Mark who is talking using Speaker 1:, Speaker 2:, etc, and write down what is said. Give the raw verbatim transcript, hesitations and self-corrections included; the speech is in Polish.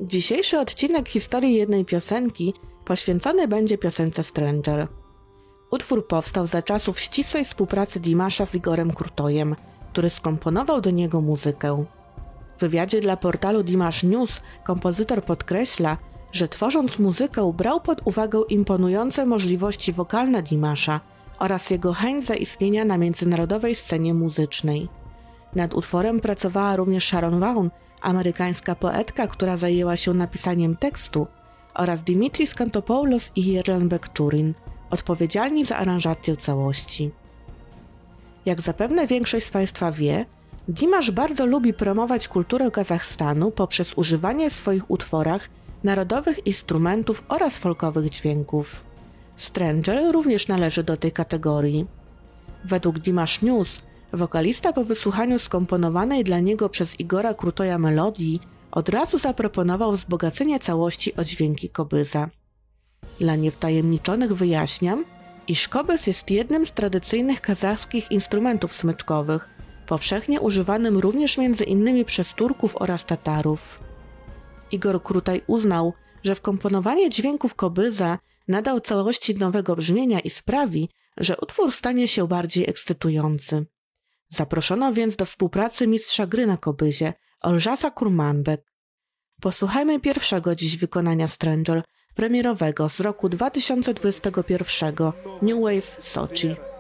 Speaker 1: Dzisiejszy odcinek historii jednej piosenki poświęcony będzie piosence Stranger. Utwór powstał za czasów ścisłej współpracy Dimasza z Igorem Krutojem, który skomponował do niego muzykę. W wywiadzie dla portalu Dimash News kompozytor podkreśla, że tworząc muzykę brał pod uwagę imponujące możliwości wokalne Dimasza oraz jego chęć zaistnienia na międzynarodowej scenie muzycznej. Nad utworem pracowała również Sharon Vaughn, amerykańska poetka, która zajęła się napisaniem tekstu, oraz Dimitris Kantopoulos i Yerlan Bekturin, odpowiedzialni za aranżację całości. Jak zapewne większość z Państwa wie, Dimash bardzo lubi promować kulturę Kazachstanu poprzez używanie w swoich utworach narodowych instrumentów oraz folkowych dźwięków. Stranger również należy do tej kategorii. Według Dimash News wokalista po wysłuchaniu skomponowanej dla niego przez Igora Krutoja melodii od razu zaproponował wzbogacenie całości o dźwięki kobyza. Dla niewtajemniczonych wyjaśniam, iż kobys jest jednym z tradycyjnych kazachskich instrumentów smyczkowych, powszechnie używanym również między innymi przez Turków oraz Tatarów. Igor Krutaj uznał, że wkomponowanie dźwięków kobyza nadał całości nowego brzmienia i sprawi, że utwór stanie się bardziej ekscytujący. Zaproszono więc do współpracy mistrza gry na kobyzie, Olżasa Kurmanbek. Posłuchajmy pierwszego dziś wykonania Stranger, premierowego z roku dwa tysiące dwudziestego pierwszego, New Wave Sochi.